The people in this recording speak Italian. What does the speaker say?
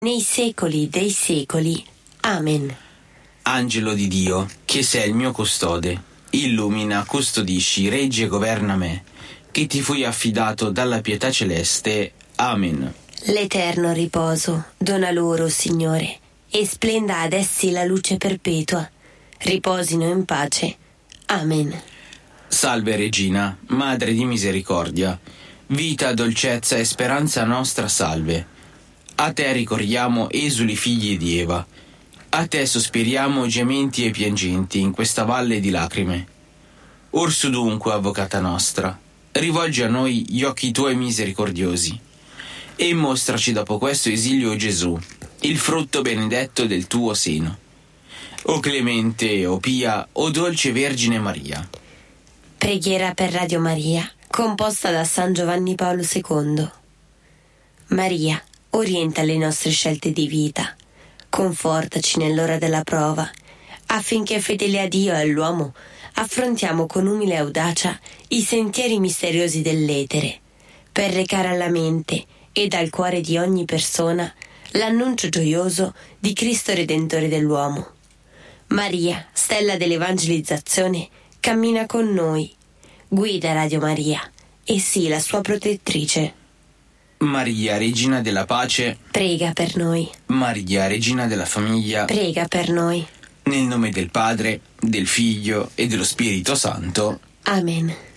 nei secoli dei secoli. Amen. Angelo di Dio, che sei il mio custode, illumina, custodisci, reggi e governa me, che ti fui affidato dalla pietà celeste. Amen. L'eterno riposo dona loro, Signore, e splenda ad essi la luce perpetua. Riposino in pace. Amen. Salve Regina, Madre di misericordia, vita, dolcezza e speranza nostra, salve. A te ricorriamo, esuli figli di Eva. A te sospiriamo, gementi e piangenti, in questa valle di lacrime. Orsu dunque, avvocata nostra, rivolgi a noi gli occhi tuoi misericordiosi e mostraci dopo questo esilio Gesù, il frutto benedetto del tuo seno. O clemente, o pia, o dolce Vergine Maria. Preghiera per Radio Maria, composta da San Giovanni Paolo II. Maria, orienta le nostre scelte di vita, confortaci nell'ora della prova, affinché fedeli a Dio e all'uomo affrontiamo con umile audacia i sentieri misteriosi dell'etere, per recare alla mente ed al cuore di ogni persona l'annuncio gioioso di Cristo Redentore dell'uomo. Maria, stella dell'evangelizzazione, cammina con noi, guida Radio Maria e sii la sua protettrice. Maria, Regina della Pace, Prega per noi. Maria, Regina della Famiglia, Prega per noi. nel nome del Padre, del Figlio e dello Spirito Santo. Amen.